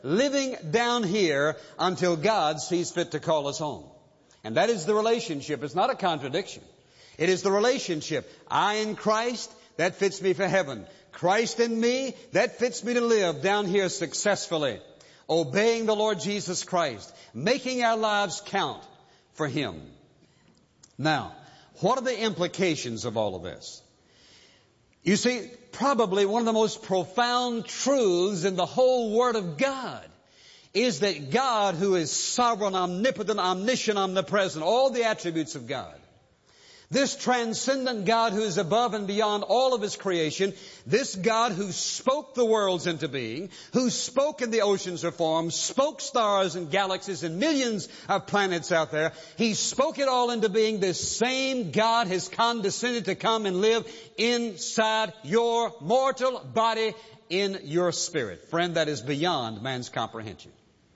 living down here until God sees fit to call us home. And that is the relationship. It's not a contradiction. It is the relationship. I in Christ, that fits me for heaven. Christ in me, that fits me to live down here successfully, obeying the Lord Jesus Christ, making our lives count for Him. Now, what are the implications of all of this? You see, probably one of the most profound truths in the whole Word of God is that God, who is sovereign, omnipotent, omniscient, omnipresent, all the attributes of God, this transcendent God who is above and beyond all of His creation, this God who spoke the worlds into being, who spoke and the oceans are formed, spoke stars and galaxies and millions of planets out there, He spoke it all into being. This same God has condescended to come and live inside your mortal body in your spirit. Friend, that is beyond man's comprehension.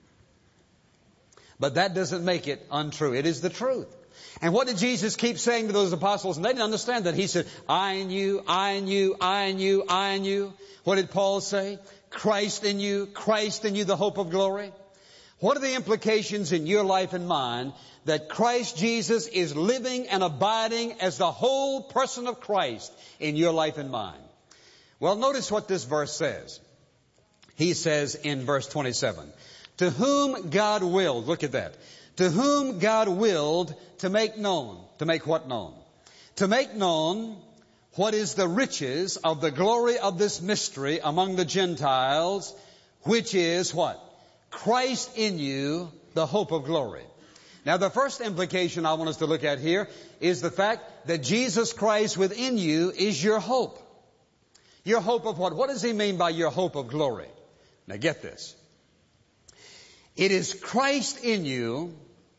But that doesn't make it untrue. It is the truth. And what did Jesus keep saying to those apostles? And they didn't understand that. He said, I in you, I in you, I in you, I in you. What did Paul say? Christ in you, the hope of glory. What are the implications in your life and mine that Christ Jesus is living and abiding as the whole person of Christ in your life and mine? Well, notice what this verse says. He says in verse 27, to whom God willed, look at that, to whom God willed to make known. To make what known? To make known what is the riches of the glory of this mystery among the Gentiles, which is what? Christ in you, the hope of glory. Now the first implication I want us to look at here is the fact that Jesus Christ within you is your hope. Your hope of what? What does He mean by your hope of glory? Now get this. It is Christ in you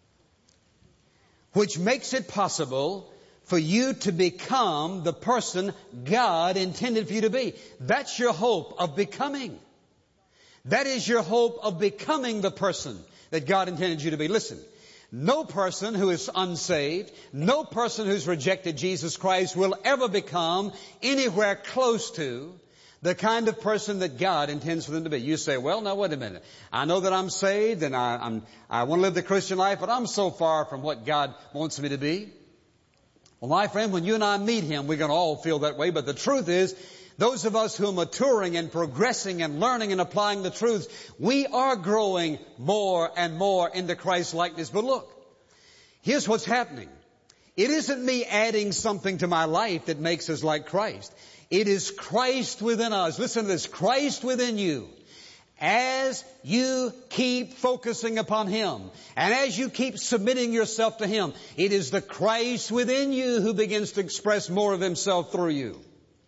which makes it possible for you to become the person God intended for you to be. That's your hope of becoming. That is your hope of becoming the person that God intended you to be. Listen, no person who is unsaved, no person who's rejected Jesus Christ will ever become anywhere close to the kind of person that God intends for them to be. You say, well, now wait a minute. I know that I'm saved and I want to live the Christian life, but I'm so far from what God wants me to be. Well, my friend, when you and I meet Him, we're going to all feel that way. But the truth is, those of us who are maturing and progressing and learning and applying the truths, we are growing more and more into Christ's likeness. But look, here's what's happening. It isn't me adding something to my life that makes us like Christ. It is Christ within us. Listen to this. Christ within you. As you keep focusing upon Him and as you keep submitting yourself to Him, it is the Christ within you who begins to express more of Himself through you.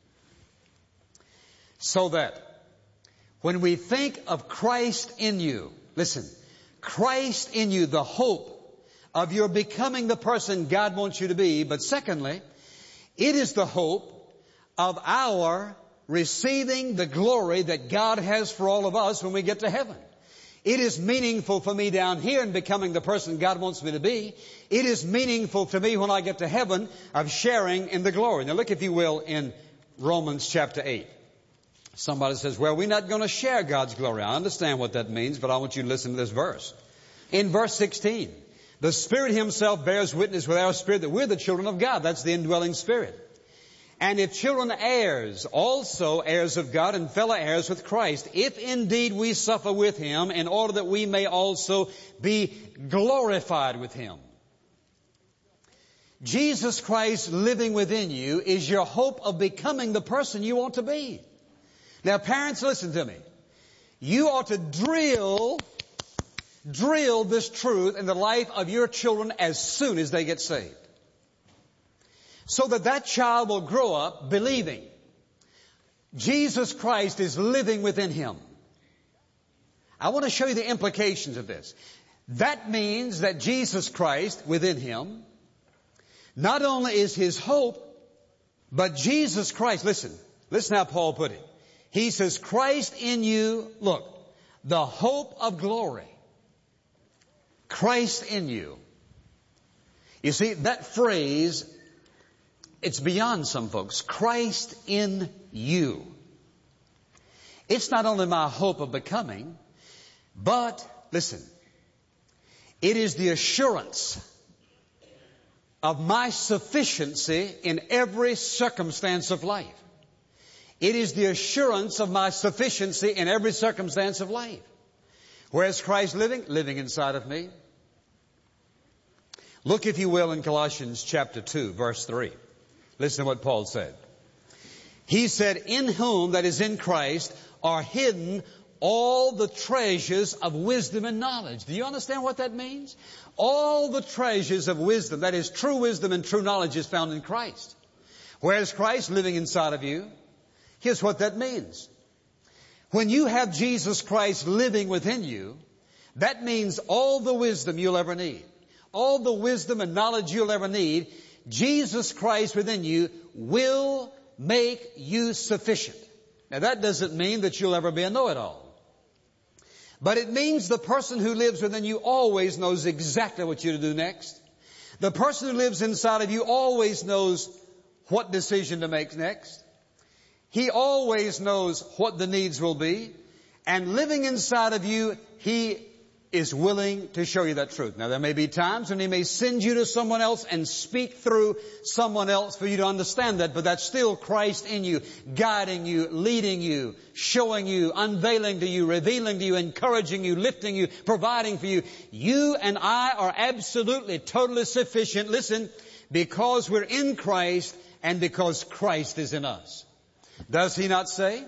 So that when we think of Christ in you, listen, Christ in you, the hope of your becoming the person God wants you to be. But secondly, it is the hope of our receiving the glory that God has for all of us when we get to heaven. It is meaningful for me down here in becoming the person God wants me to be. It is meaningful to me when I get to heaven of sharing in the glory. Now look, if you will, in Romans chapter 8. Somebody says, well, we're not going to share God's glory. I understand what that means, but I want you to listen to this verse. In verse 16, the Spirit Himself bears witness with our spirit that we're the children of God. That's the indwelling Spirit. And if children, heirs, also heirs of God and fellow heirs with Christ, if indeed we suffer with Him, in order that we may also be glorified with Him. Jesus Christ living within you is your hope of becoming the person you want to be. Now parents, listen to me. You ought to drill this truth in the life of your children as soon as they get saved. So that child will grow up believing Jesus Christ is living within him. I want to show you the implications of this. That means that Jesus Christ within him not only is his hope, but Jesus Christ, listen how Paul put it. He says, Christ in you, look, the hope of glory. Christ in you. You see, that phrase, it's beyond some folks. Christ in you. It's not only my hope of becoming, But, listen, it is the assurance of my sufficiency in every circumstance of life. It is the assurance of my sufficiency in every circumstance of life. Where's Christ living? Living inside of me. Look, if you will, in Colossians chapter 2, verse 3. Listen to what Paul said. He said, in whom, that is in Christ, are hidden all the treasures of wisdom and knowledge. Do you understand what that means? All the treasures of wisdom, that is true wisdom and true knowledge, is found in Christ. Where's Christ living inside of you? Here's what that means. When you have Jesus Christ living within you, that means all the wisdom you'll ever need, all the wisdom and knowledge you'll ever need, Jesus Christ within you will make you sufficient. Now that doesn't mean that you'll ever be a know-it-all. But it means the person who lives within you always knows exactly what you're to do next. The person who lives inside of you always knows what decision to make next. He always knows what the needs will be. And living inside of you, He is willing to show you that truth. Now, there may be times when He may send you to someone else and speak through someone else for you to understand that, but that's still Christ in you, guiding you, leading you, showing you, unveiling to you, revealing to you, encouraging you, lifting you, providing for you. You and I are absolutely, totally sufficient, listen, because we're in Christ and because Christ is in us. Does He not say,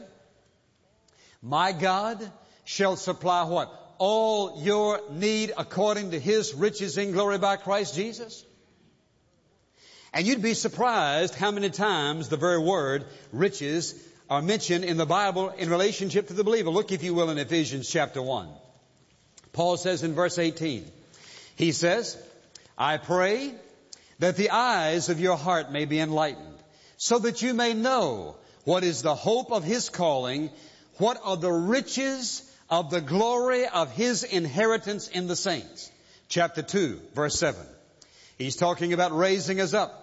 my God shall supply what? All your need according to His riches in glory by Christ Jesus? And you'd be surprised how many times the very word riches are mentioned in the Bible in relationship to the believer. Look, if you will, in Ephesians chapter 1. Paul says in verse 18, he says, I pray that the eyes of your heart may be enlightened, so that you may know what is the hope of His calling, what are the riches of the glory of His inheritance in the saints. Chapter 2, verse 7. He's talking about raising us up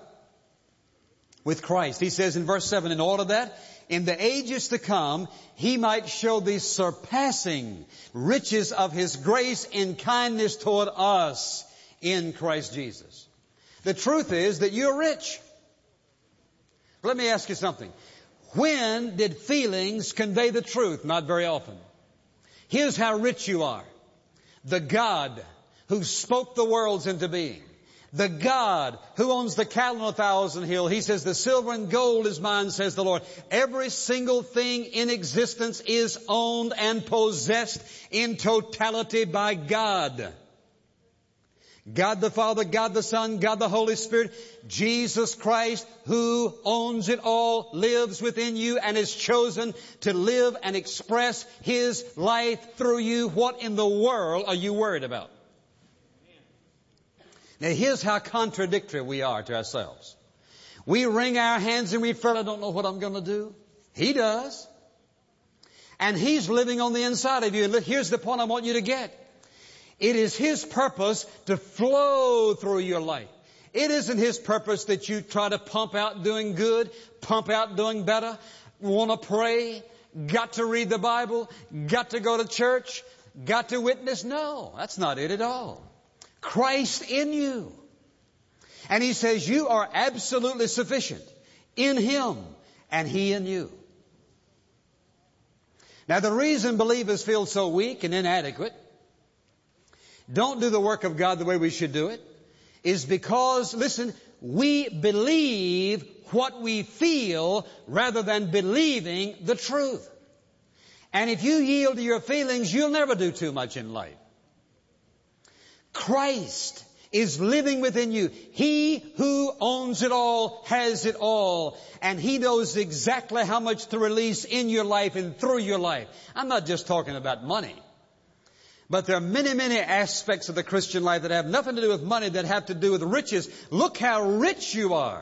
with Christ. He says in verse 7, in order that in the ages to come, He might show the surpassing riches of His grace in kindness toward us in Christ Jesus. The truth is that you're rich. Let me ask you something. When did feelings convey the truth? Not very often. Here's how rich you are. The God who spoke the worlds into being. The God who owns the cattle on 1,000 hills. He says, the silver and gold is mine, says the Lord. Every single thing in existence is owned and possessed in totality by God. God the Father, God the Son, God the Holy Spirit, Jesus Christ, who owns it all, lives within you and is chosen to live and express His life through you. What in the world are you worried about? Now here's how contradictory we are to ourselves. We wring our hands and we feel, I don't know what I'm going to do. He does. And He's living on the inside of you. And here's the point I want you to get. It is His purpose to flow through your life. It isn't His purpose that you try to pump out doing good, pump out doing better, want to pray, got to read the Bible, got to go to church, got to witness. No, that's not it at all. Christ in you. And He says you are absolutely sufficient in Him and He in you. Now the reason believers feel so weak and inadequate, don't do the work of God the way we should do it, is because, listen, we believe what we feel rather than believing the truth. And if you yield to your feelings, you'll never do too much in life. Christ is living within you. He who owns it all has it all. And He knows exactly how much to release in your life and through your life. I'm not just talking about money. But there are many, many aspects of the Christian life that have nothing to do with money, that have to do with riches. Look how rich you are.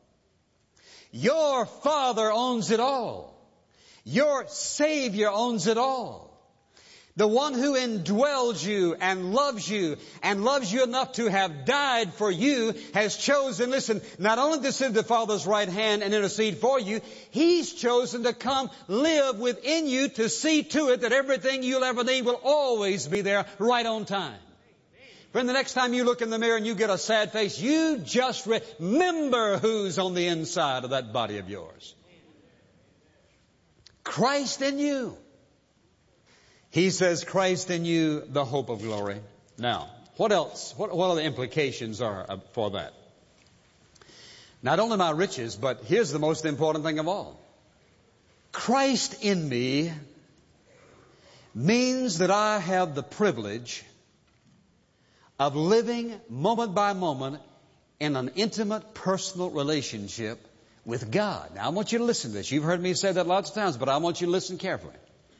Your Father owns it all. Your Savior owns it all. The one who indwells you and loves you enough to have died for you has chosen, listen, not only to sit at the Father's right hand and intercede for you, He's chosen to come live within you to see to it that everything you'll ever need will always be there right on time. Friend, the next time you look in the mirror and you get a sad face, you just remember who's on the inside of that body of yours. Christ in you. He says, Christ in you, the hope of glory. Now, what else? What are the implications are for that? Not only my riches, but here's the most important thing of all. Christ in me means that I have the privilege of living moment by moment in an intimate personal relationship with God. Now, I want you to listen to this. You've heard me say that lots of times, but I want you to listen carefully.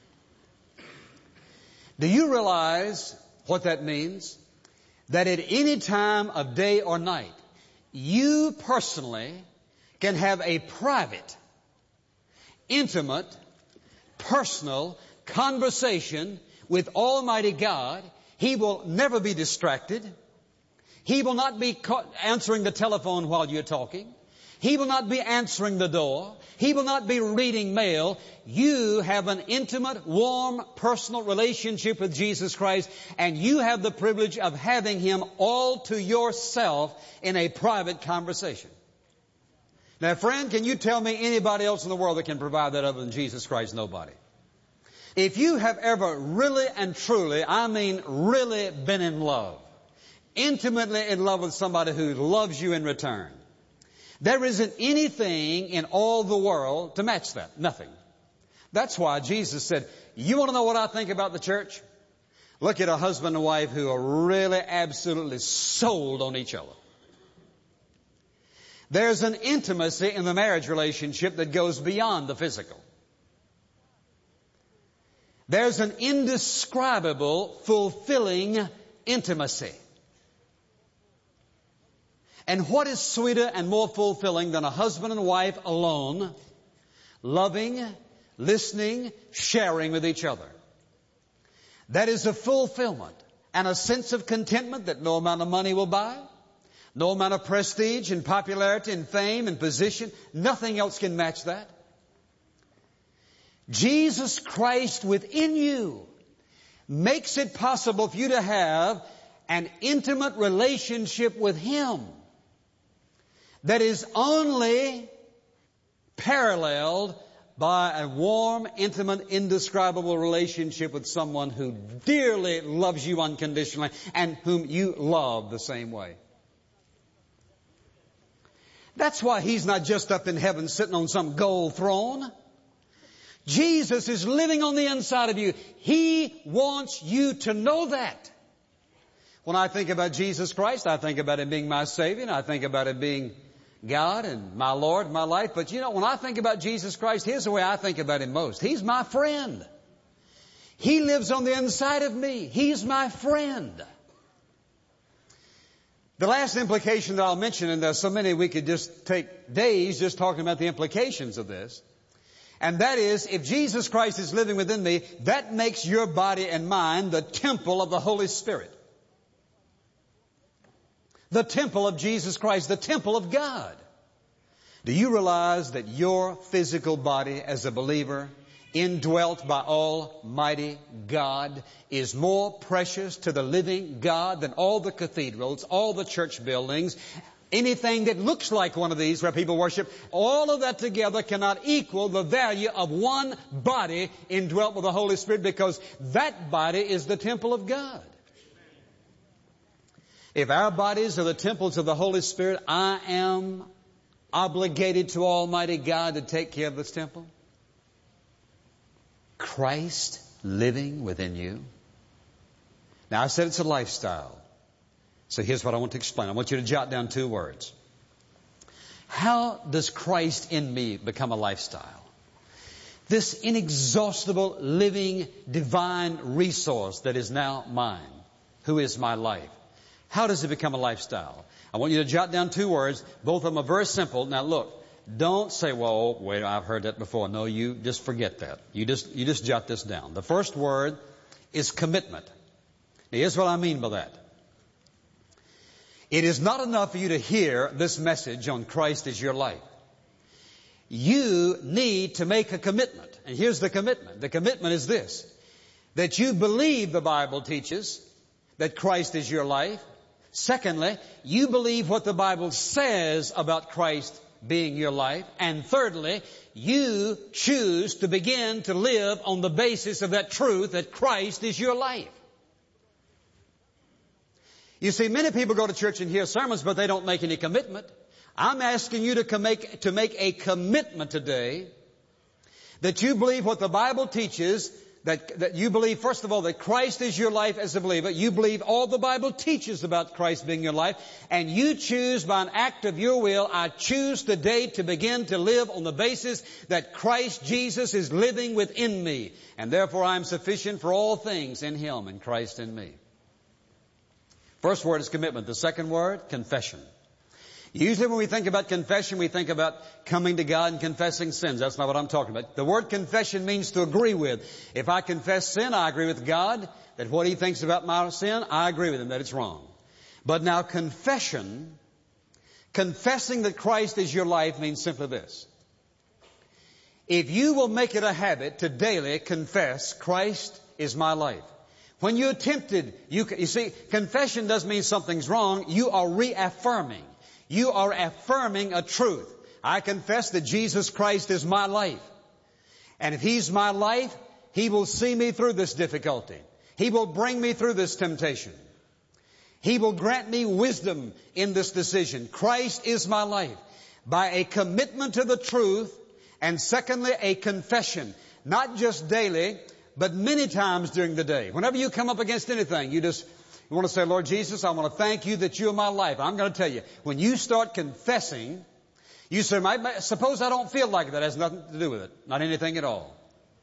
Do you realize what that means? That at any time of day or night, you personally can have a private, intimate, personal conversation with Almighty God. He will never be distracted. He will not be answering the telephone while you're talking. He will not be answering the door. He will not be reading mail. You have an intimate, warm, personal relationship with Jesus Christ, and you have the privilege of having Him all to yourself in a private conversation. Now, friend, can you tell me anybody else in the world that can provide that other than Jesus Christ? Nobody. If you have ever really and truly, I mean really been in love, intimately in love with somebody who loves you in return, there isn't anything in all the world to match that. Nothing. That's why Jesus said, you want to know what I think about the church? Look at a husband and wife who are really absolutely sold on each other. There's an intimacy in the marriage relationship that goes beyond the physical. There's an indescribable, fulfilling intimacy. And what is sweeter and more fulfilling than a husband and wife alone, loving, listening, sharing with each other? That is a fulfillment and a sense of contentment that no amount of money will buy, no amount of prestige and popularity and fame and position, nothing else can match that. Jesus Christ within you makes it possible for you to have an intimate relationship with Him that is only paralleled by a warm, intimate, indescribable relationship with someone who dearly loves you unconditionally and whom you love the same way. That's why He's not just up in heaven sitting on some gold throne. Jesus is living on the inside of you. He wants you to know that. When I think about Jesus Christ, I think about Him being my Savior, and I think about Him being God and my Lord in my life. But you know, when I think about Jesus Christ, here's the way I think about Him most. He's my friend. He lives on the inside of me. He's my friend. The last implication that I'll mention, and there's so many we could just take days just talking about the implications of this, and that is, if Jesus Christ is living within me, that makes your body and mind the temple of the Holy Spirit. The temple of Jesus Christ, the temple of God. Do you realize that your physical body as a believer, indwelt by Almighty God, is more precious to the living God than all the cathedrals, all the church buildings, anything that looks like one of these where people worship? All of that together cannot equal the value of one body indwelt with the Holy Spirit, because that body is the temple of God. If our bodies are the temples of the Holy Spirit, I am obligated to Almighty God to take care of this temple. Christ living within you. Now, I said it's a lifestyle. So here's what I want to explain. I want you to jot down 2 words. How does Christ in me become a lifestyle? This inexhaustible, living, divine resource that is now mine, who is my life. How does it become a lifestyle? I want you to jot down 2 words. Both of them are very simple. Now look, don't say, well, wait, I've heard that before. No, you just forget that. You just jot this down. The first word is commitment. Now, here's what I mean by that. It is not enough for you to hear this message on Christ as your life. You need to make a commitment. And here's the commitment. The commitment is this: that you believe the Bible teaches that Christ is your life. Secondly, you believe what the Bible says about Christ being your life. And thirdly, you choose to begin to live on the basis of that truth that Christ is your life. You see, many people go to church and hear sermons, but they don't make any commitment. I'm asking you to make a commitment today that you believe what the Bible teaches, that you believe, first of all, that Christ is your life as a believer. You believe all the Bible teaches about Christ being your life. And you choose by an act of your will, I choose today to begin to live on the basis that Christ Jesus is living within me. And therefore I am sufficient for all things in Him and Christ in me. First word is commitment. The second word, confession. Usually when we think about confession, we think about coming to God and confessing sins. That's not what I'm talking about. The word confession means to agree with. If I confess sin, I agree with God that what He thinks about my sin, I agree with Him that it's wrong. But now confession, confessing that Christ is your life, means simply this: if you will make it a habit to daily confess Christ is my life. When you're tempted, you see, confession doesn't mean something's wrong. You are reaffirming. You are affirming a truth. I confess that Jesus Christ is my life. And if He's my life, He will see me through this difficulty. He will bring me through this temptation. He will grant me wisdom in this decision. Christ is my life. By a commitment to the truth, and secondly, a confession. Not just daily, but many times during the day. Whenever you come up against anything, you want to say, Lord Jesus, I want to thank You that You are my life. I'm going to tell you, when you start confessing, you say, suppose I don't feel like it. That has nothing to do with it. Not anything at all.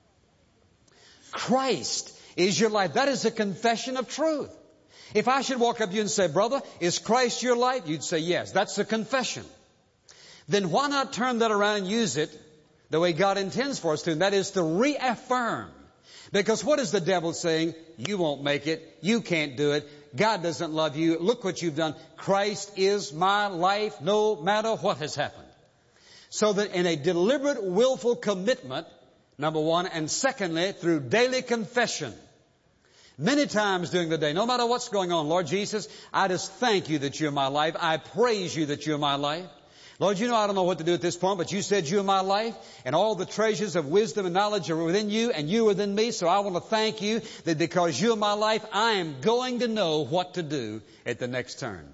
Christ is your life. That is a confession of truth. If I should walk up to you and say, brother, is Christ your life? You'd say, yes. That's a confession. Then why not turn that around and use it the way God intends for us to? And that is to reaffirm. Because what is the devil saying? You won't make it. You can't do it. God doesn't love you. Look what you've done. Christ is my life no matter what has happened. So that in a deliberate, willful commitment, number one, and secondly, through daily confession, many times during the day, no matter what's going on, Lord Jesus, I just thank You that You're my life. I praise You that You're my life. Lord, You know I don't know what to do at this point, but You said You're my life, and all the treasures of wisdom and knowledge are within You, and You within me, so I want to thank You that because You're my life, I am going to know what to do at the next turn.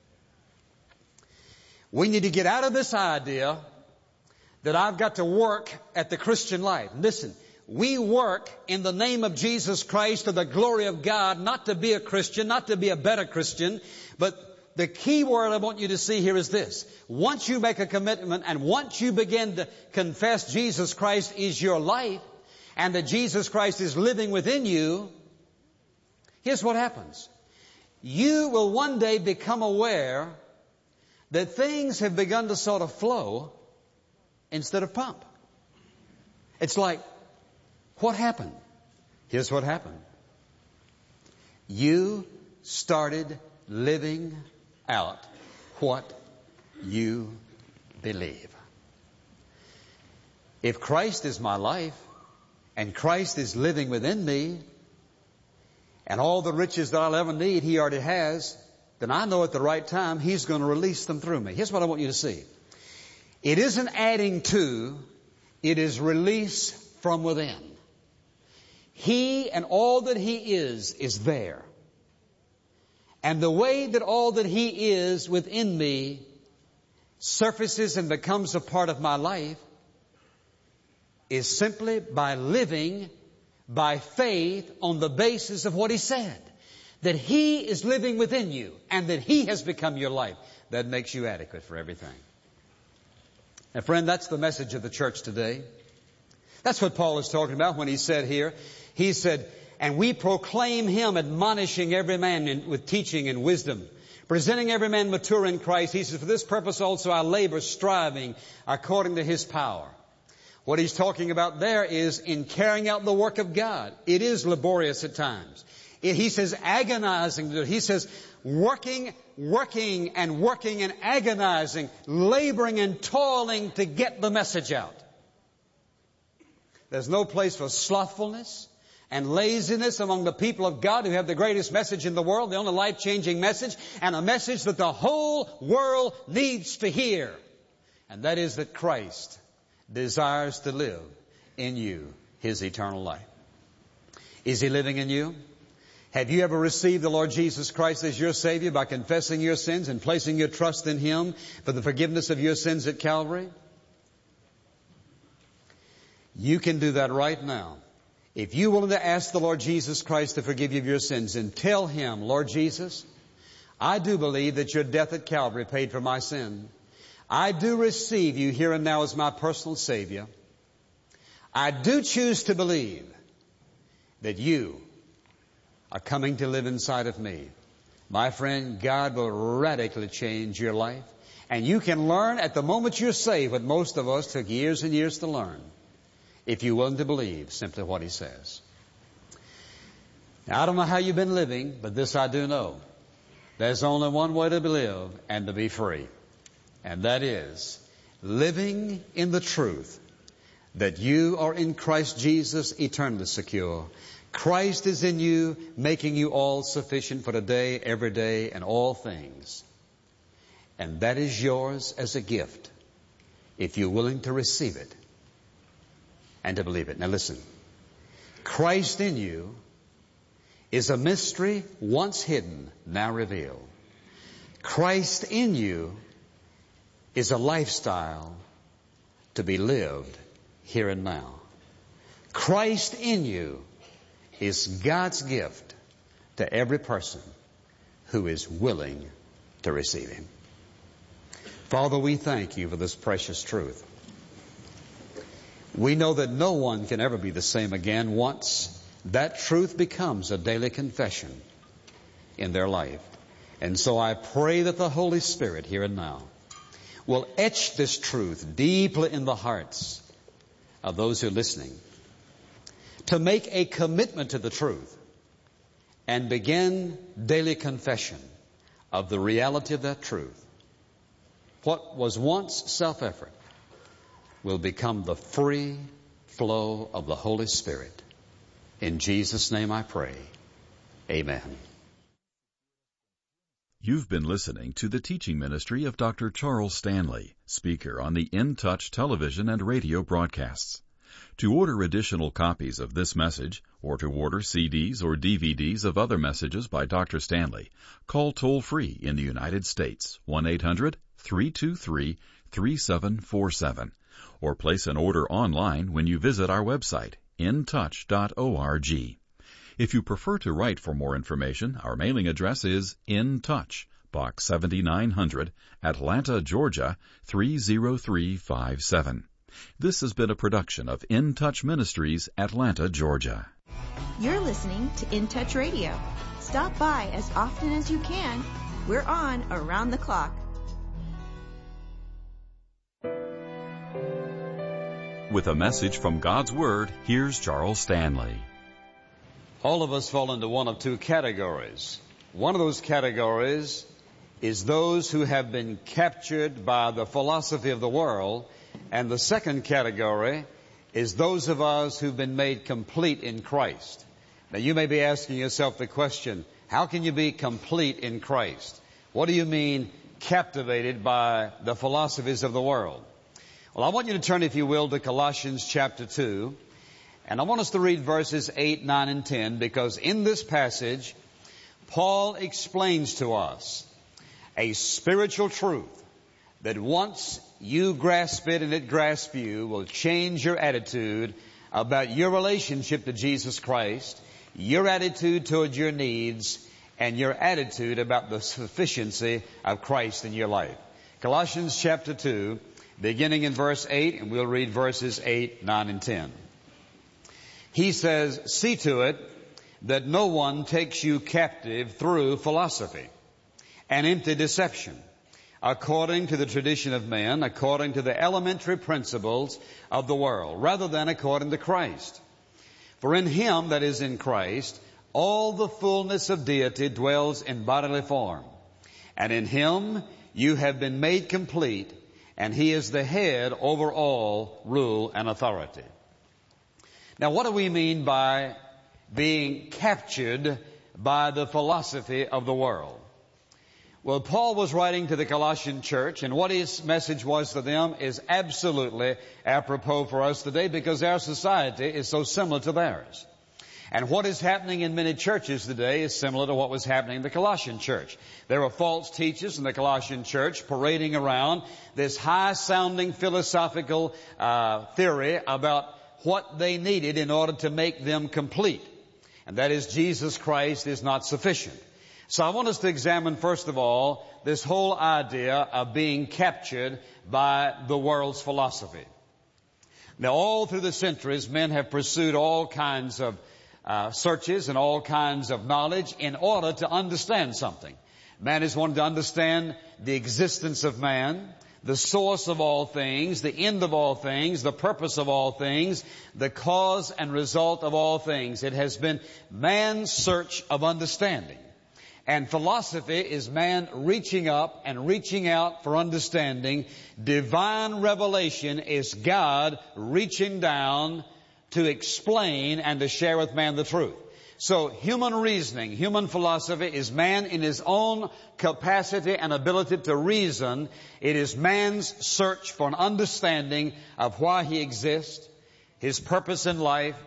We need to get out of this idea that I've got to work at the Christian life. Listen, we work in the name of Jesus Christ to the glory of God, not to be a Christian, not to be a better Christian, but the key word I want you to see here is this. Once you make a commitment and once you begin to confess Jesus Christ is your life and that Jesus Christ is living within you, here's what happens. You will one day become aware that things have begun to sort of flow instead of pump. It's like, what happened? Here's what happened. You started living out what you believe. If Christ is my life and Christ is living within me and all the riches that I'll ever need He already has, then I know at the right time He's going to release them through me. Here's what I want you to see. It isn't adding to, it is release from within. He and all that He is there. And the way that all that He is within me surfaces and becomes a part of my life is simply by living by faith on the basis of what He said. That He is living within you and that He has become your life. That makes you adequate for everything. And friend, that's the message of the church today. That's what Paul is talking about when he said here, he said, and we proclaim Him, admonishing every man with teaching and wisdom, presenting every man mature in Christ. He says, for this purpose also I labor, striving according to His power. What he's talking about there is in carrying out the work of God. It is laborious at times. He says agonizing. He says working and agonizing, laboring and toiling to get the message out. There's no place for slothfulness and laziness among the people of God who have the greatest message in the world, the only life-changing message, and a message that the whole world needs to hear. And that is that Christ desires to live in you His eternal life. Is He living in you? Have you ever received the Lord Jesus Christ as your Savior by confessing your sins and placing your trust in Him for the forgiveness of your sins at Calvary? You can do that right now. If you're willing to ask the Lord Jesus Christ to forgive you of your sins and tell Him, Lord Jesus, I do believe that your death at Calvary paid for my sin. I do receive you here and now as my personal Savior. I do choose to believe that you are coming to live inside of me. My friend, God will radically change your life. And you can learn at the moment you're saved what most of us took years and years to learn, if you're willing to believe simply what He says. Now, I don't know how you've been living, but this I do know. There's only one way to live and to be free. And that is living in the truth that you are in Christ Jesus eternally secure. Christ is in you, making you all sufficient for today, every day, and all things. And that is yours as a gift, if you're willing to receive it and to believe it. Now listen, Christ in you is a mystery once hidden, now revealed. Christ in you is a lifestyle to be lived here and now. Christ in you is God's gift to every person who is willing to receive Him. Father, we thank You for this precious truth. We know that no one can ever be the same again once that truth becomes a daily confession in their life. And so I pray that the Holy Spirit here and now will etch this truth deeply in the hearts of those who are listening, to make a commitment to the truth and begin daily confession of the reality of that truth. What was once self-effort will become the free flow of the Holy Spirit. In Jesus' name I pray. Amen. You've been listening to the teaching ministry of Dr. Charles Stanley, speaker on the In Touch television and radio broadcasts. To order additional copies of this message, or to order CDs or DVDs of other messages by Dr. Stanley, call toll-free in the United States, 1-800-323-3747, or place an order online when you visit our website, intouch.org. If you prefer to write for more information, our mailing address is In Touch, Box 7900, Atlanta, Georgia, 30357. This has been a production of In Touch Ministries, Atlanta, Georgia. You're listening to In Touch Radio. Stop by as often as you can. We're on around the clock. With a message from God's Word, here's Charles Stanley. All of us fall into one of two categories. One of those categories is those who have been captured by the philosophy of the world, and the second category is those of us who've been made complete in Christ. Now you may be asking yourself the question, how can you be complete in Christ? What do you mean captivated by the philosophies of the world? Well, I want you to turn, if you will, to Colossians chapter 2. And I want us to read verses 8, 9, and 10, because in this passage, Paul explains to us a spiritual truth that once you grasp it and it grasps you, will change your attitude about your relationship to Jesus Christ, your attitude toward your needs, and your attitude about the sufficiency of Christ in your life. Colossians chapter 2, beginning in verse 8, and we'll read verses 8, 9, and 10. He says, see to it that no one takes you captive through philosophy and empty deception, according to the tradition of men, according to the elementary principles of the world, rather than according to Christ. For in Him, that is in Christ, all the fullness of deity dwells in bodily form. And in Him you have been made complete, and He is the head over all rule and authority. Now, what do we mean by being captured by the philosophy of the world? Well, Paul was writing to the Colossian church, and what his message was to them is absolutely apropos for us today, because our society is so similar to theirs. And what is happening in many churches today is similar to what was happening in the Colossian church. There were false teachers in the Colossian church parading around this high-sounding philosophical theory about what they needed in order to make them complete. And that is, Jesus Christ is not sufficient. So I want us to examine, first of all, this whole idea of being captured by the world's philosophy. Now, all through the centuries, men have pursued all kinds of searches and all kinds of knowledge in order to understand something. Man has wanted to understand the existence of man, the source of all things, the end of all things, the purpose of all things, the cause and result of all things. It has been man's search of understanding. And philosophy is man reaching up and reaching out for understanding. Divine revelation is God reaching down to explain and to share with man the truth. So human reasoning, human philosophy is man in his own capacity and ability to reason. It is man's search for an understanding of why he exists, his purpose in life,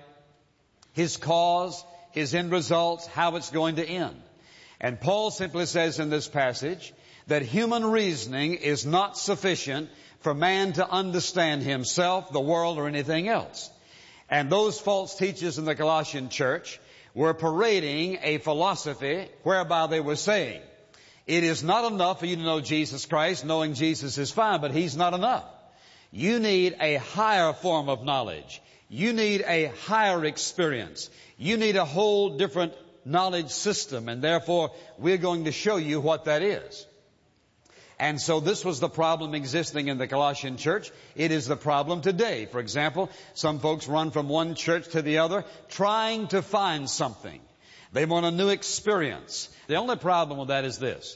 his cause, his end results, how it's going to end. And Paul simply says in this passage that human reasoning is not sufficient for man to understand himself, the world, or anything else. And those false teachers in the Colossian church were parading a philosophy whereby they were saying, it is not enough for you to know Jesus Christ. Knowing Jesus is fine, but He's not enough. You need a higher form of knowledge. You need a higher experience. You need a whole different knowledge system, and therefore we're going to show you what that is. And so this was the problem existing in the Colossian church. It is the problem today. For example, some folks run from one church to the other trying to find something. They want a new experience. The only problem with that is this.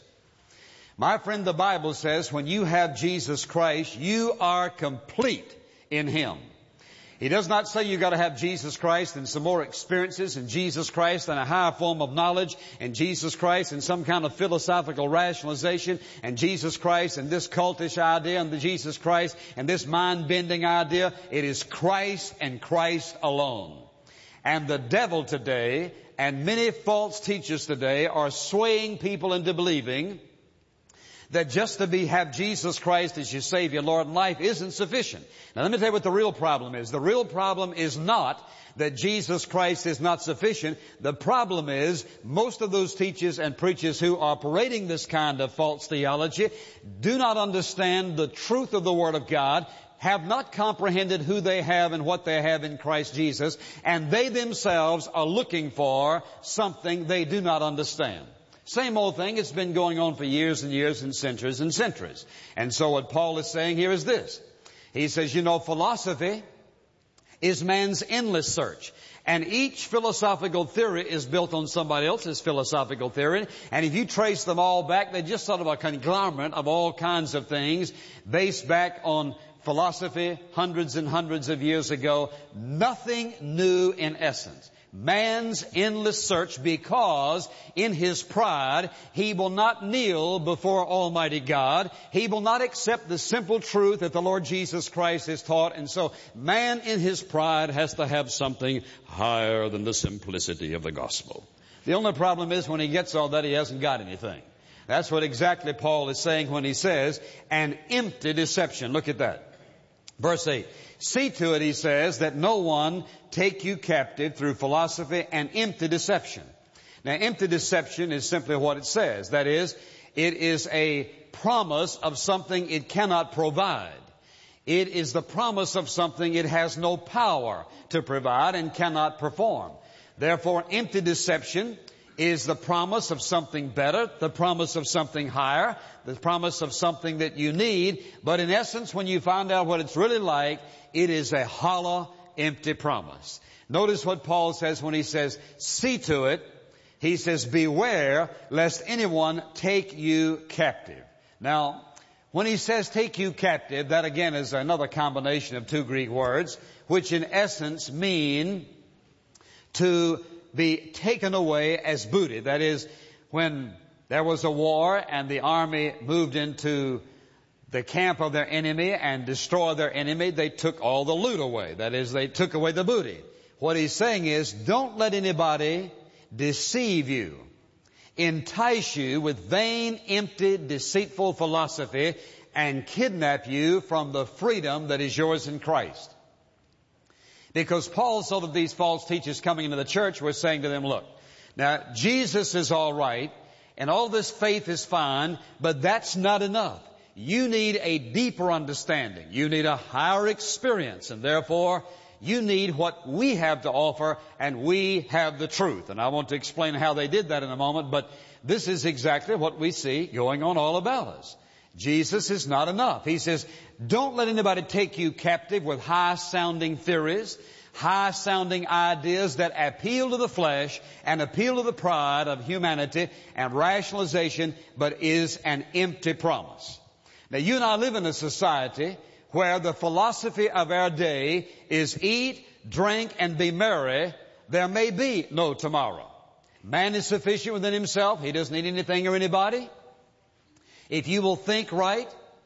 My friend, the Bible says when you have Jesus Christ, you are complete in Him. He does not say you got to have Jesus Christ and some more experiences, and Jesus Christ and a higher form of knowledge, and Jesus Christ and some kind of philosophical rationalization, and Jesus Christ and this cultish idea, and the Jesus Christ and this mind-bending idea. It is Christ and Christ alone. And the devil today and many false teachers today are swaying people into believing that just to have Jesus Christ as your Savior, Lord, and life isn't sufficient. Now let me tell you what the real problem is. The real problem is not that Jesus Christ is not sufficient. The problem is most of those teachers and preachers who are parading this kind of false theology do not understand the truth of the Word of God, have not comprehended who they have and what they have in Christ Jesus, and they themselves are looking for something they do not understand. Same old thing. It's been going on for years and years and centuries and centuries. And so what Paul is saying here is this. He says, philosophy is man's endless search. And each philosophical theory is built on somebody else's philosophical theory. And if you trace them all back, they're just sort of a conglomerate of all kinds of things based back on philosophy hundreds and hundreds of years ago. Nothing new in essence. Man's endless search, because in his pride he will not kneel before Almighty God. He will not accept the simple truth that the Lord Jesus Christ has taught. And so man in his pride has to have something higher than the simplicity of the gospel. The only problem is when he gets all that, he hasn't got anything. That's what exactly Paul is saying when he says, an empty deception. Look at that. Verse 8. See to it, he says, that no one take you captive through philosophy and empty deception. Now, empty deception is simply what it says. That is, it is a promise of something it cannot provide. It is the promise of something it has no power to provide and cannot perform. Therefore, empty deception is the promise of something better, the promise of something higher, the promise of something that you need. But in essence, when you find out what it's really like, it is a hollow, empty promise. Notice what Paul says when he says, see to it. He says, beware lest anyone take you captive. Now, when he says take you captive, that again is another combination of two Greek words, which in essence mean to be taken away as booty. That is, when there was a war and the army moved into the camp of their enemy and destroyed their enemy, they took all the loot away. That is, they took away the booty. What he's saying is, don't let anybody deceive you, entice you with vain, empty, deceitful philosophy, and kidnap you from the freedom that is yours in Christ. Because Paul saw that these false teachers coming into the church were saying to them, look, now Jesus is all right, and all this faith is fine, but that's not enough. You need a deeper understanding. You need a higher experience, and therefore you need what we have to offer, and we have the truth. And I want to explain how they did that in a moment, but this is exactly what we see going on all about us. Jesus is not enough. He says, don't let anybody take you captive with high-sounding theories, high-sounding ideas that appeal to the flesh and appeal to the pride of humanity and rationalization, but is an empty promise. Now, you and I live in a society where the philosophy of our day is eat, drink, and be merry. There may be no tomorrow. Man is sufficient within himself. He doesn't need anything or anybody. If you will think right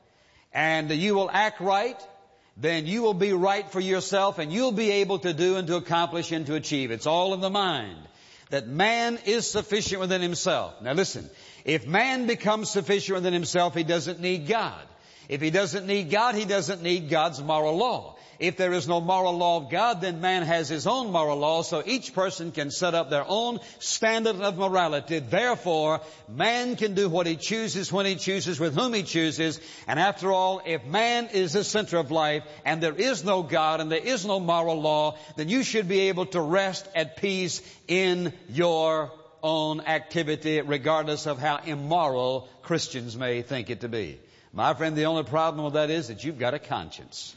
and you will act right, then you will be right for yourself and you'll be able to do and to accomplish and to achieve. It's all in the mind that man is sufficient within himself. Now listen, if man becomes sufficient within himself, he doesn't need God. If he doesn't need God, he doesn't need God's moral law. If there is no moral law of God, then man has his own moral law, so each person can set up their own standard of morality. Therefore, man can do what he chooses, when he chooses, with whom he chooses. And after all, if man is the center of life, and there is no God, and there is no moral law, then you should be able to rest at peace in your own activity, regardless of how immoral Christians may think it to be. My friend, the only problem with that is that you've got a conscience.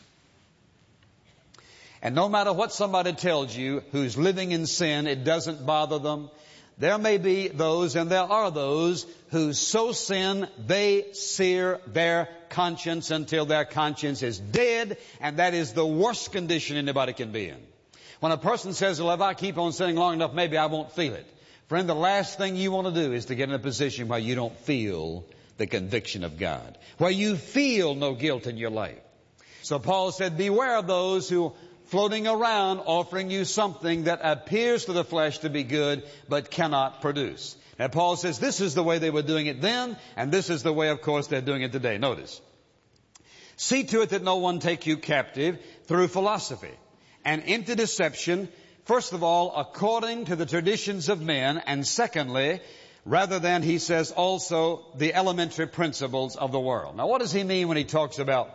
And no matter what somebody tells you who's living in sin, it doesn't bother them. There may be those, and there are those, who so sin they sear their conscience until their conscience is dead, and that is the worst condition anybody can be in. When a person says, well, if I keep on sinning long enough, maybe I won't feel it. Friend, the last thing you want to do is to get in a position where you don't feel the conviction of God, where you feel no guilt in your life. So Paul said, beware of those who floating around offering you something that appears to the flesh to be good but cannot produce. Now Paul says this is the way they were doing it then, and this is the way, of course, they're doing it today. Notice. See to it that no one take you captive through philosophy and empty deception, first of all, according to the traditions of men, and secondly, rather than, he says, also the elementary principles of the world. Now what does he mean when he talks about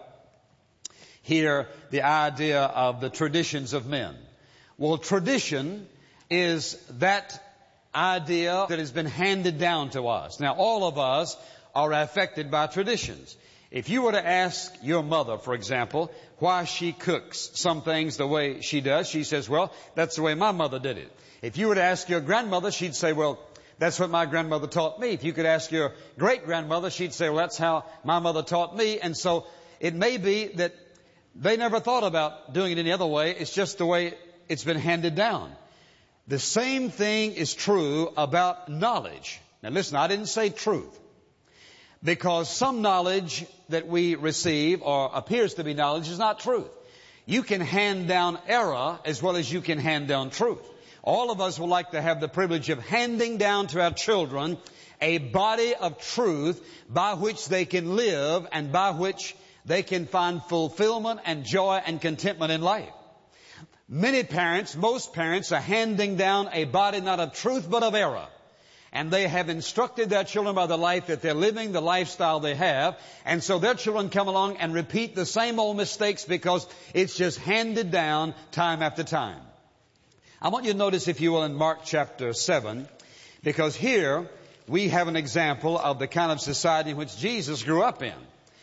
here the idea of the traditions of men? Well, tradition is that idea that has been handed down to us. Now, all of us are affected by traditions. If you were to ask your mother, for example, why she cooks some things the way she does, she says, well, that's the way my mother did it. If you were to ask your grandmother, she'd say, well, that's what my grandmother taught me. If you could ask your great-grandmother, she'd say, well, that's how my mother taught me. And so it may be that they never thought about doing it any other way. It's just the way it's been handed down. The same thing is true about knowledge. Now listen, I didn't say truth. Because some knowledge that we receive, or appears to be knowledge, is not truth. You can hand down error as well as you can hand down truth. All of us would like to have the privilege of handing down to our children a body of truth by which they can live and by which they can find fulfillment and joy and contentment in life. Many parents, most parents, are handing down a body not of truth but of error. And they have instructed their children by the life that they're living, the lifestyle they have. And so their children come along and repeat the same old mistakes because it's just handed down time after time. I want you to notice, if you will, in Mark chapter 7, Because here we have an example of the kind of society in which Jesus grew up in.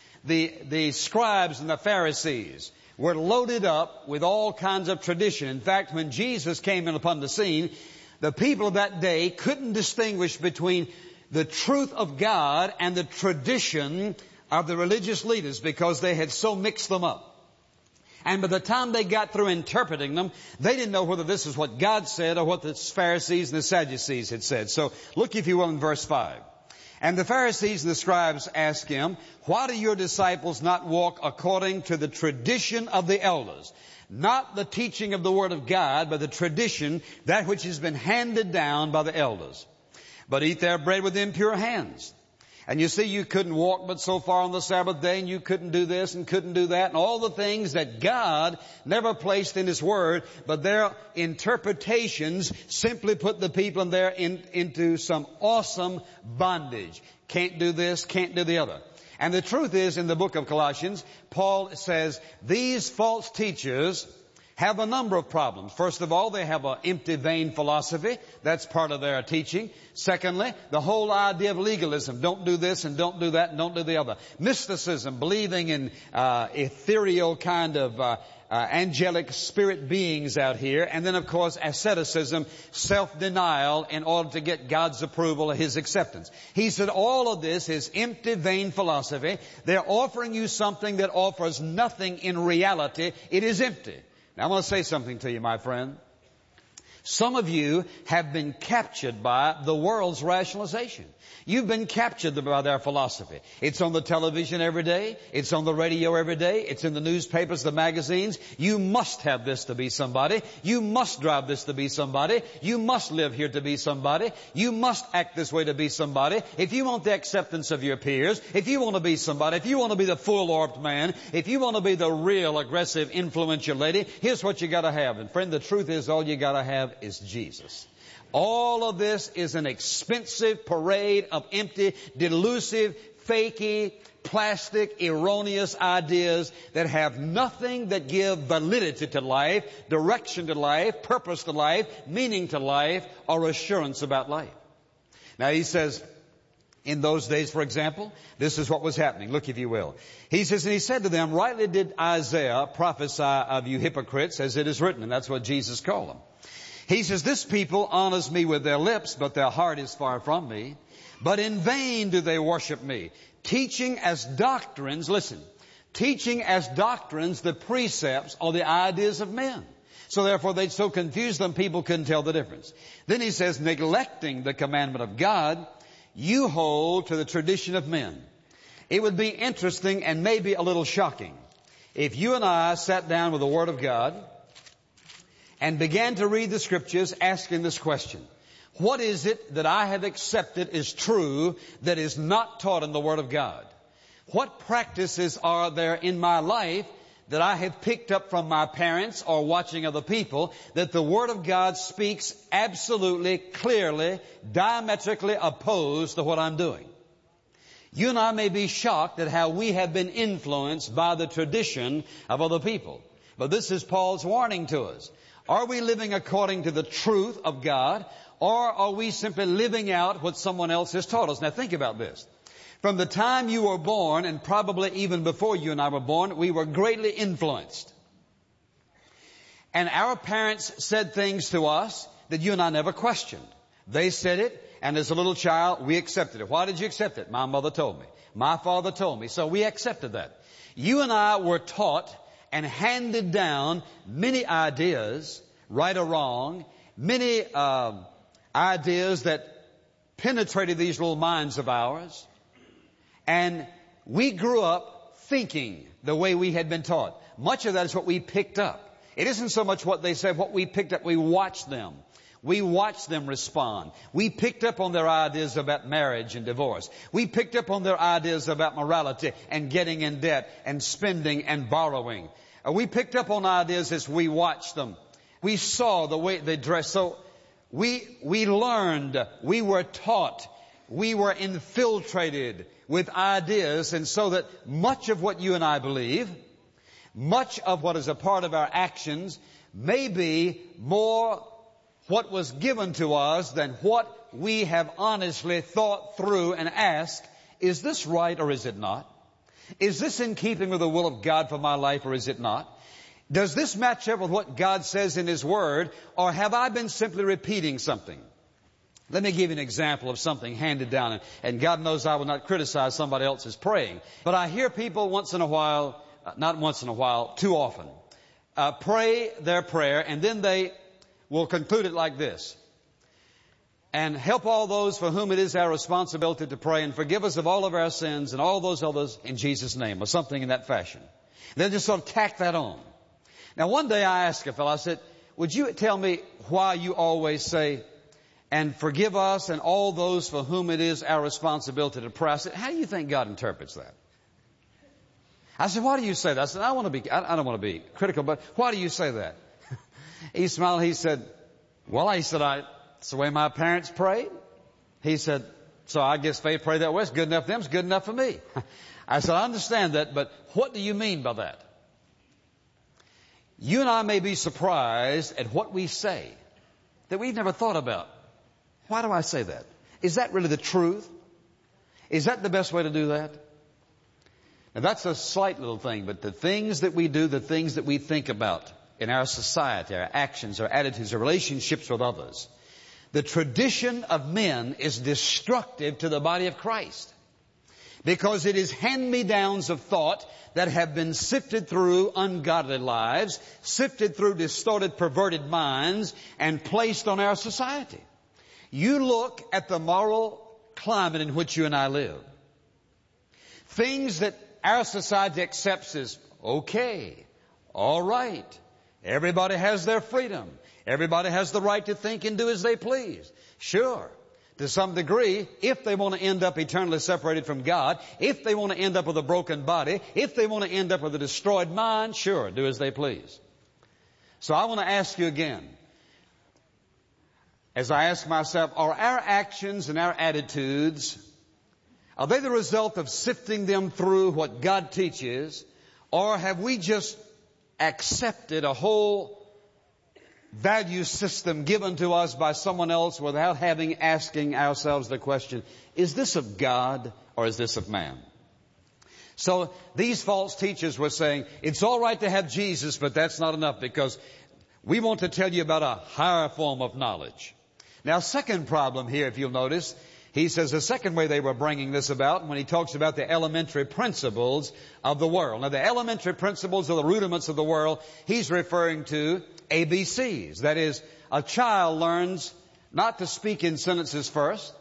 The scribes and the Pharisees were loaded up with all kinds of tradition. In fact, when Jesus came in upon the scene, the people of that day couldn't distinguish between the truth of God and the tradition of the religious leaders because they had so mixed them up. And by the time they got through interpreting them, they didn't know whether this is what God said or what the Pharisees and the Sadducees had said. So look, if you will, in verse 5. And the Pharisees and the scribes asked him, why do your disciples not walk according to the tradition of the elders? Not the teaching of the Word of God, but the tradition, that which has been handed down by the elders. But eat their bread with impure hands. And you see, you couldn't walk but so far on the Sabbath day, and you couldn't do this and couldn't do that, and all the things that God never placed in His Word, but their interpretations simply put the people in there into some awesome bondage. Can't do this, can't do the other. And the truth is, in the book of Colossians, Paul says, these false teachers have a number of problems. First of all, they have an empty, vain philosophy. That's part of their teaching. Secondly, the whole idea of legalism. Don't do this and don't do that and don't do the other. Mysticism, believing in ethereal kind of angelic spirit beings out here. And then, of course, asceticism, self-denial in order to get God's approval or His acceptance. He said all of this is empty, vain philosophy. They're offering you something that offers nothing in reality. It is empty. Now, I want to say something to you, my friend. Some of you have been captured by the world's rationalization. You've been captured by their philosophy. It's on the television every day. It's on the radio every day. It's in the newspapers, the magazines. You must have this to be somebody. You must drive this to be somebody. You must live here to be somebody. You must act this way to be somebody. If you want the acceptance of your peers, if you want to be somebody, if you want to be the full-orbed man, if you want to be the real aggressive, influential lady, here's what you got to have. And friend, the truth is all you got to have is Jesus. All of this is an expensive parade of empty, delusive, fakey, plastic, erroneous ideas that have nothing that give validity to life, direction to life, purpose to life, meaning to life, or assurance about life. Now he says, in those days, for example, this is what was happening. Look, if you will. He says, and he said to them, rightly did Isaiah prophesy of you hypocrites, as it is written. And that's what Jesus called them. He says, this people honors me with their lips, but their heart is far from me. But in vain do they worship me, teaching as doctrines, listen, teaching as doctrines the precepts or the ideas of men. So therefore they'd so confuse them, people couldn't tell the difference. Then he says, neglecting the commandment of God, you hold to the tradition of men. It would be interesting and maybe a little shocking if you and I sat down with the Word of God and began to read the Scriptures asking this question. What is it that I have accepted is true that is not taught in the Word of God? What practices are there in my life that I have picked up from my parents or watching other people that the Word of God speaks absolutely, clearly, diametrically opposed to what I'm doing? You and I may be shocked at how we have been influenced by the tradition of other people. But this is Paul's warning to us. Are we living according to the truth of God, or are we simply living out what someone else has taught us? Now think about this. From the time you were born, and probably even before you and I were born, we were greatly influenced. And our parents said things to us that you and I never questioned. They said it, and as a little child, we accepted it. Why did you accept it? My mother told me. My father told me. So we accepted that. You and I were taught and handed down many ideas, right or wrong, many ideas that penetrated these little minds of ours. And we grew up thinking the way we had been taught. Much of that is what we picked up. It isn't so much what they said, what we picked up. We watched them. We watched them respond. We picked up on their ideas about marriage and divorce. We picked up on their ideas about morality and getting in debt and spending and borrowing. We picked up on ideas as we watched them. We saw the way they dressed. So we learned, we were taught, we were infiltrated with ideas. And so that much of what you and I believe, much of what is a part of our actions may be more what was given to us than what we have honestly thought through and asked, is this right or is it not? Is this in keeping with the will of God for my life or is it not? Does this match up with what God says in His Word, or have I been simply repeating something? Let me give you an example of something handed down, and God knows I will not criticize somebody else's praying. But I hear people once in a while, not once in a while, too often, pray their prayer, and then they will conclude it like this. And help all those for whom it is our responsibility to pray, and forgive us of all of our sins and all those others in Jesus' name, or something in that fashion. They'll just sort of tack that on. Now, one day I asked a fellow, I said, would you tell me why you always say, and forgive us and all those for whom it is our responsibility to pray? I said, how do you think God interprets that? I said, why do you say that? I said, I don't want to be critical, but why do you say that? He smiled. He said, it's the way my parents prayed. He said, so I guess they pray that way. It's good enough for them. It's good enough for me. I said, I understand that, but what do you mean by that? You and I may be surprised at what we say that we've never thought about. Why do I say that? Is that really the truth? Is that the best way to do that? Now that's a slight little thing, but the things that we do, the things that we think about in our society, our actions, our attitudes, our relationships with others, the tradition of men is destructive to the body of Christ, because it is hand-me-downs of thought that have been sifted through ungodly lives, sifted through distorted, perverted minds, and placed on our society. You look at the moral climate in which you and I live. Things that our society accepts as okay, all right. Everybody has their freedom. Everybody has the right to think and do as they please. Sure, to some degree, if they want to end up eternally separated from God, if they want to end up with a broken body, if they want to end up with a destroyed mind, sure, do as they please. So I want to ask you again, as I ask myself, are our actions and our attitudes, are they the result of sifting them through what God teaches, or have we just accepted a whole value system given to us by someone else without asking ourselves the question, is this of God or is this of man? So these false teachers were saying, it's all right to have Jesus, but that's not enough, because we want to tell you about a higher form of knowledge. Now, second problem here, if you'll notice, he says the second way they were bringing this about, when he talks about the elementary principles of the world. Now, the elementary principles or the rudiments of the world, he's referring to ABCs. That is, a child learns not to speak in sentences first,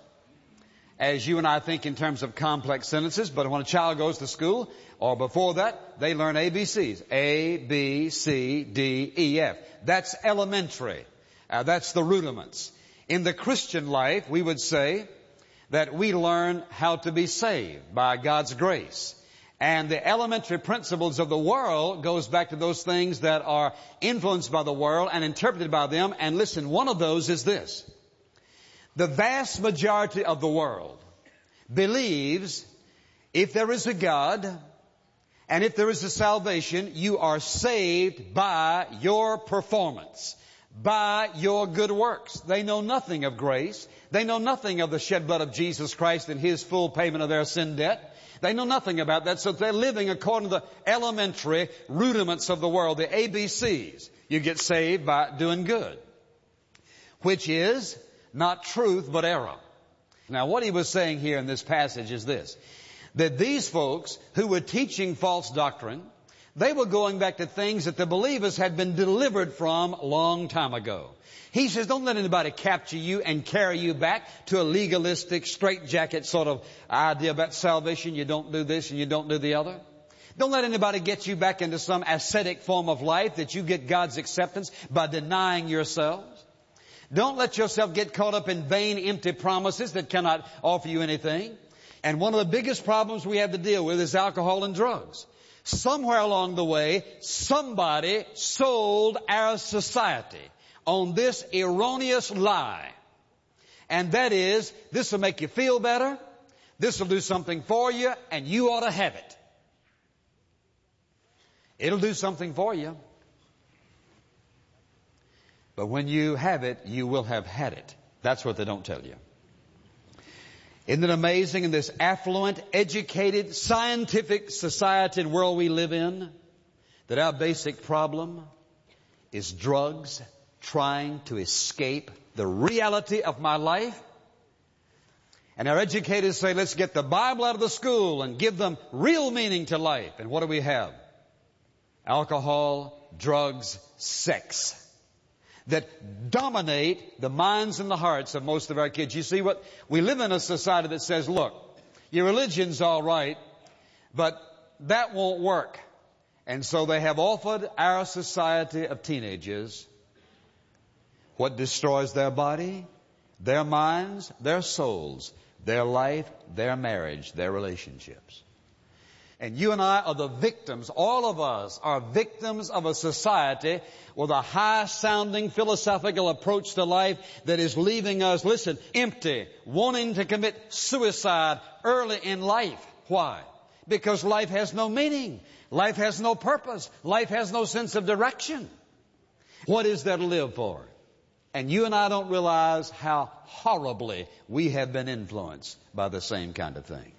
as you and I think in terms of complex sentences, but when a child goes to school, or before that, they learn ABCs. A, B, C, D, E, F. That's elementary. That's the rudiments. In the Christian life, we would say that we learn how to be saved by God's grace. And the elementary principles of the world goes back to those things that are influenced by the world and interpreted by them. And listen, one of those is this. The vast majority of the world believes if there is a God and if there is a salvation, you are saved by your performance, by your good works. They know nothing of grace. They know nothing of the shed blood of Jesus Christ and His full payment of their sin debt. They know nothing about that, so they're living according to the elementary rudiments of the world, the ABCs. You get saved by doing good, which is not truth but error. Now, what he was saying here in this passage is this, that these folks who were teaching false doctrine, they were going back to things that the believers had been delivered from a long time ago. He says, don't let anybody capture you and carry you back to a legalistic, straitjacket sort of idea about salvation. You don't do this and you don't do the other. Don't let anybody get you back into some ascetic form of life that you get God's acceptance by denying yourselves. Don't let yourself get caught up in vain, empty promises that cannot offer you anything. And one of the biggest problems we have to deal with is alcohol and drugs. Somewhere along the way, somebody sold our society on this erroneous lie. And that is, this will make you feel better, this will do something for you, and you ought to have it. It'll do something for you. But when you have it, you will have had it. That's what they don't tell you. Isn't it amazing in this affluent, educated, scientific society and world we live in that our basic problem is drugs trying to escape the reality of my life? And our educators say, let's get the Bible out of the school and give them real meaning to life. And what do we have? Alcohol, drugs, sex that dominate the minds and the hearts of most of our kids. You see what? We live in a society that says, look, your religion's all right, but that won't work. And so they have offered our society of teenagers what destroys their body, their minds, their souls, their life, their marriage, their relationships. And you and I are the victims, all of us are victims of a society with a high-sounding philosophical approach to life that is leaving us, listen, empty, wanting to commit suicide early in life. Why? Because life has no meaning. Life has no purpose. Life has no sense of direction. What is there to live for? And you and I don't realize how horribly we have been influenced by the same kind of thing.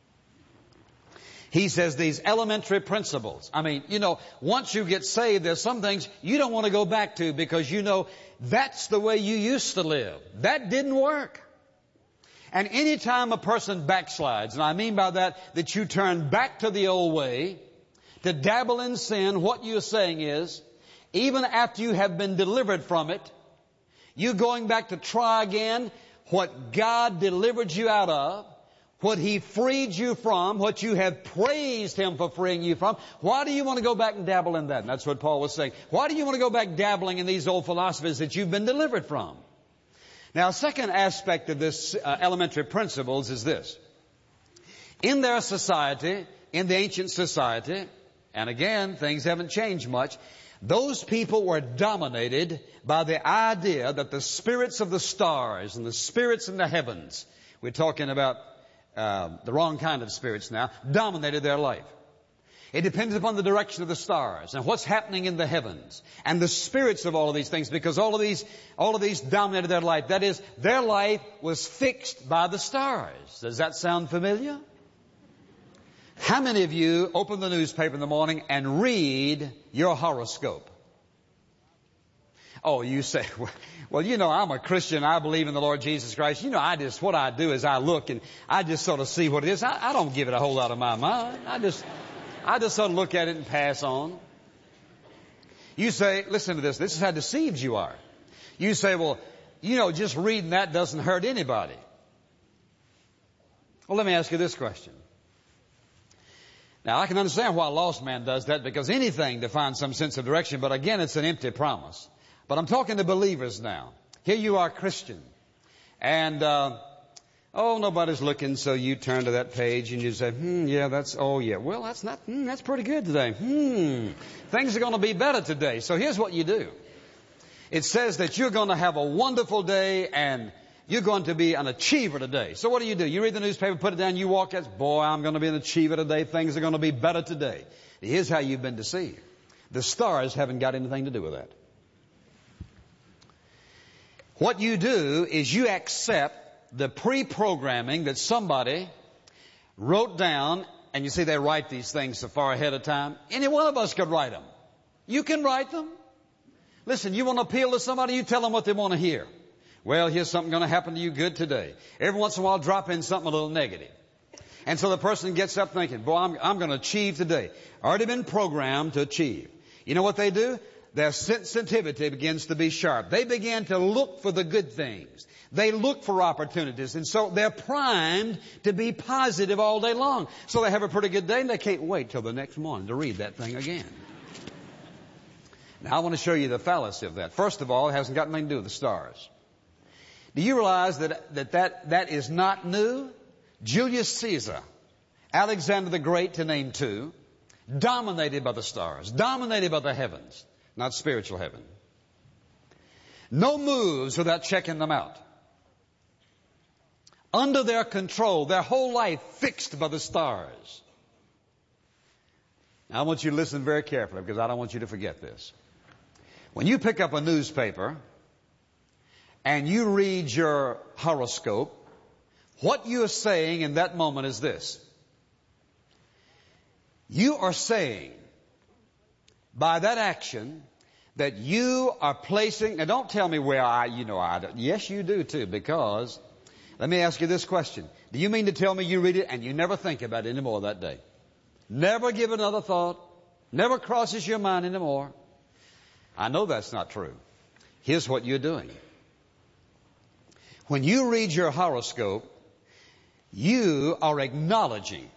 He says these elementary principles. I mean, once you get saved, there's some things you don't want to go back to because that's the way you used to live. That didn't work. And any time a person backslides, and I mean by that you turn back to the old way, to dabble in sin, what you're saying is, even after you have been delivered from it, you're going back to try again what God delivered you out of, what He freed you from, what you have praised Him for freeing you from. Why do you want to go back and dabble in that? And that's what Paul was saying. Why do you want to go back dabbling in these old philosophies that you've been delivered from? Now, a second aspect of this elementary principles is this. In their society, in the ancient society, and again, things haven't changed much, those people were dominated by the idea that the spirits of the stars and the spirits in the heavens, we're talking about the wrong kind of spirits now, dominated their life. It depended upon the direction of the stars and what's happening in the heavens and the spirits of all of these things, because all of these dominated their life. That is, their life was fixed by the stars. Does that sound familiar? How many of you open the newspaper in the morning and read your horoscope? Oh, you say, well, I'm a Christian. I believe in the Lord Jesus Christ. What I do is I look and I just sort of see what it is. I don't give it a whole lot of my mind. I just sort of look at it and pass on. You say, listen to this. This is how deceived you are. You say, well, just reading that doesn't hurt anybody. Well, let me ask you this question. Now, I can understand why a lost man does that, because anything to find some sense of direction, but again, it's an empty promise. But I'm talking to believers now. Here you are, Christian. And, nobody's looking, so you turn to that page and you say, well, that's pretty good today. Things are going to be better today. So here's what you do. It says that you're going to have a wonderful day and you're going to be an achiever today. So what do? You read the newspaper, put it down, you walk out, boy, I'm going to be an achiever today. Things are going to be better today. Here's how you've been deceived. The stars haven't got anything to do with that. What you do is you accept the pre-programming that somebody wrote down, and you see they write these things so far ahead of time. Any one of us could write them. You can write them. Listen, you want to appeal to somebody, you tell them what they want to hear. Well, here's something going to happen to you good today. Every once in a while, drop in something a little negative. And so the person gets up thinking, boy, I'm going to achieve today. Already been programmed to achieve. You know what they do? Their sensitivity begins to be sharp. They begin to look for the good things. They look for opportunities. And so they're primed to be positive all day long. So they have a pretty good day and they can't wait till the next morning to read that thing again. Now I want to show you the fallacy of that. First of all, it hasn't got anything to do with the stars. Do you realize that is not new? Julius Caesar, Alexander the Great, to name two, dominated by the stars, dominated by the heavens. Not spiritual heaven. No moves without checking them out. Under their control, their whole life fixed by the stars. Now I want you to listen very carefully, because I don't want you to forget this. When you pick up a newspaper and you read your horoscope, what you are saying in that moment is this. You are saying, by that action, that you are placing, now don't tell me where I don't. Yes, you do too, because, let me ask you this question. Do you mean to tell me you read it and you never think about it anymore that day? Never give it another thought? Never crosses your mind anymore? I know that's not true. Here's what you're doing. When you read your horoscope, you are acknowledging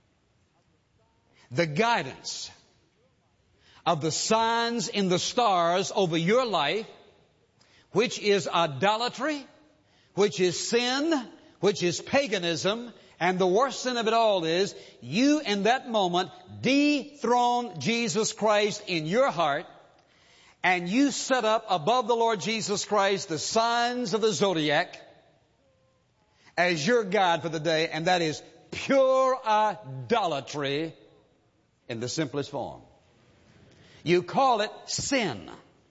the guidance of the signs in the stars over your life, which is idolatry, which is sin, which is paganism, and the worst sin of it all is you in that moment dethrone Jesus Christ in your heart, and you set up above the Lord Jesus Christ the signs of the zodiac as your guide for the day, and that is pure idolatry in the simplest form. You call it sin.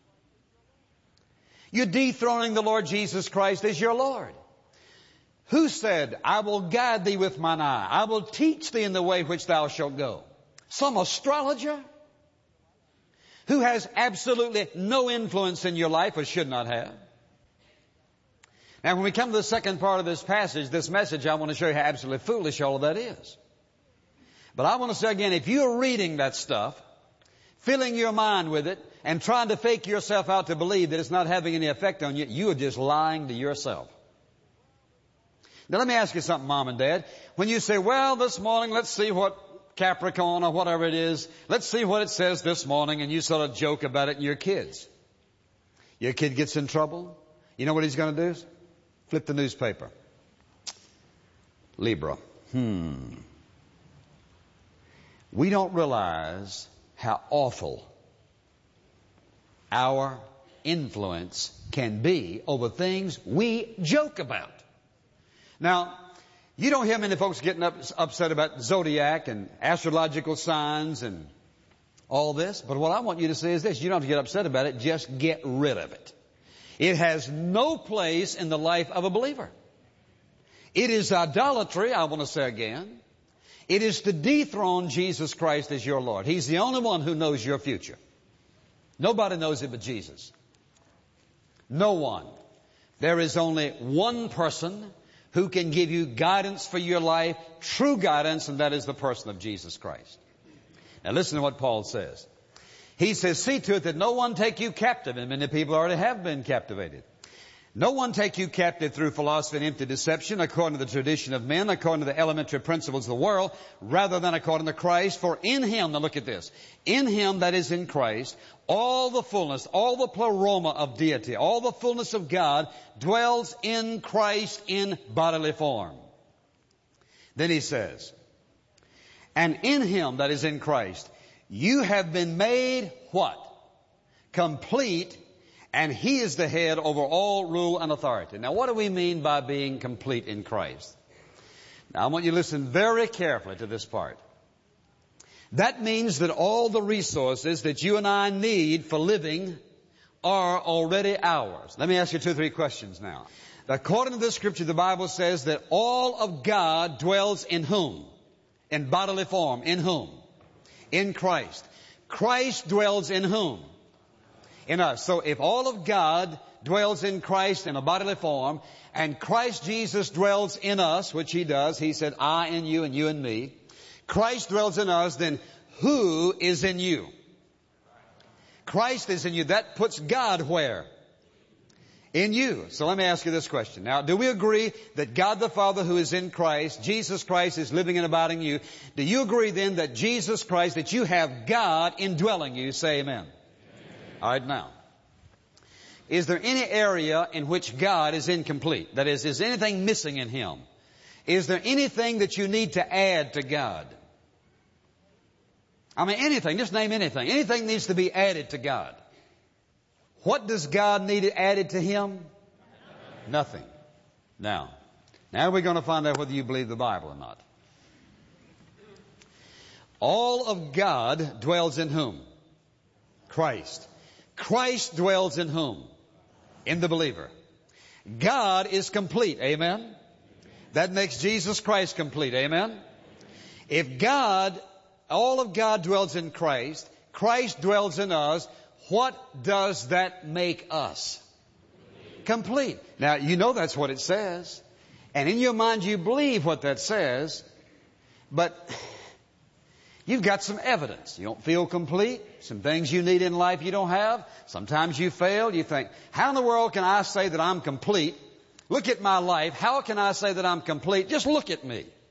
You're dethroning the Lord Jesus Christ as your Lord. Who said, I will guide thee with mine eye. I will teach thee in the way which thou shalt go. Some astrologer who has absolutely no influence in your life or should not have. Now, when we come to the second part of this passage, this message, I want to show you how absolutely foolish all of that is. But I want to say again, if you're reading that stuff, filling your mind with it, and trying to fake yourself out to believe that it's not having any effect on you, you are just lying to yourself. Now let me ask you something, Mom and Dad. When you say, well, this morning, let's see what Capricorn or whatever it is, let's see what it says this morning, and you sort of joke about it and your kids. Your kid gets in trouble. You know what he's going to do? Flip the newspaper. Libra. We don't realize how awful our influence can be over things we joke about. Now, you don't hear many folks getting upset about zodiac and astrological signs and all this, but what I want you to say is this. You don't have to get upset about it, just get rid of it. It has no place in the life of a believer. It is idolatry, I want to say again. It is to dethrone Jesus Christ as your Lord. He's the only one who knows your future. Nobody knows it but Jesus. No one. There is only one person who can give you guidance for your life, true guidance, and that is the person of Jesus Christ. Now listen to what Paul says. He says, see to it that no one take you captive, and many people already have been captivated. No one take you captive through philosophy and empty deception, according to the tradition of men, according to the elementary principles of the world, rather than according to Christ. For in Him, now look at this, in Him, that is in Christ, all the fullness, all the pleroma of deity, all the fullness of God dwells in Christ in bodily form. Then he says, and in Him, that is in Christ, you have been made what? Complete. And He is the head over all rule and authority. Now, what do we mean by being complete in Christ? Now, I want you to listen very carefully to this part. That means that all the resources that you and I need for living are already ours. Let me ask you 2 or 3 questions now. According to this scripture, the Bible says that all of God dwells in whom? In bodily form. In whom? In Christ. Christ dwells in whom? In us. So if all of God dwells in Christ in a bodily form, and Christ Jesus dwells in us, which He does, He said, I in you and you in me. Christ dwells in us, then who is in you? Christ is in you. That puts God where? In you. So let me ask you this question. Now, do we agree that God the Father who is in Christ, Jesus Christ is living and abiding in you? Do you agree then that Jesus Christ, that you have God indwelling you? Say amen. All right, now, is there any area in which God is incomplete? That is anything missing in Him? Is there anything that you need to add to God? I mean, anything. Just name anything. Anything needs to be added to God. What does God need added to Him? Nothing. Now we're going to find out whether you believe the Bible or not. All of God dwells in whom? Christ. Christ dwells in whom? In the believer. God is complete. Amen? That makes Jesus Christ complete. Amen? If God, all of God dwells in Christ, Christ dwells in us, what does that make us? Complete. Now, you know that's what it says. And in your mind you believe what that says, but you've got some evidence. You don't feel complete. Some things you need in life you don't have. Sometimes you fail. You think, how in the world can I say that I'm complete? Look at my life. How can I say that I'm complete? Just look at me.